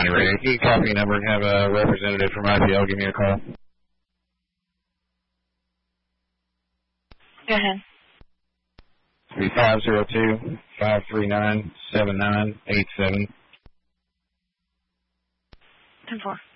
County Radio. You can call me number and have a representative from IPL give me a call. Go ahead. It'll be 502-539-7987. 10-4.